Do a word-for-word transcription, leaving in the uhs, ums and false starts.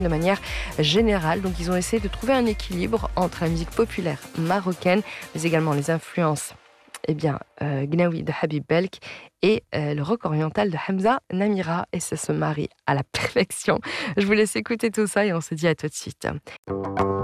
de manière générale. Donc ils ont essayé de trouver un équilibre entre la musique populaire marocaine, mais également les influences eh bien, euh, Gnawi de Habib Belk et euh, le rock oriental de Hamza Namira. Et ça se marie à la perfection. Je vous laisse écouter tout ça et on se dit à tout de suite.